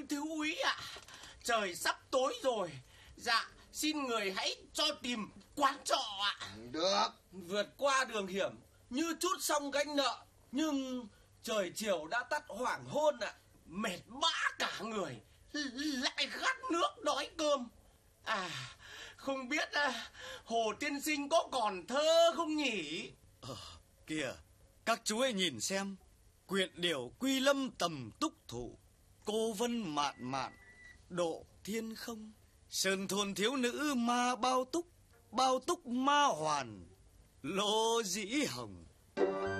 Thím thiếu úy ạ, trời sắp tối rồi. Dạ, xin người hãy cho tìm quán trọ ạ. Được. Vượt qua đường hiểm như trút xong gánh nợ, nhưng trời chiều đã tắt hoàng hôn ạ. Mệt bã cả người, lại khát nước đói cơm. À, không biết Hồ tiên sinh có còn thơ không nhỉ? Kìa, các chú ấy nhìn xem. Quyện điểu Quy Lâm tầm túc thủ, cô vân mạn mạn độ thiên không. Sơn thôn thiếu nữ ma bao túc ma hoàn, lô dĩ hồng.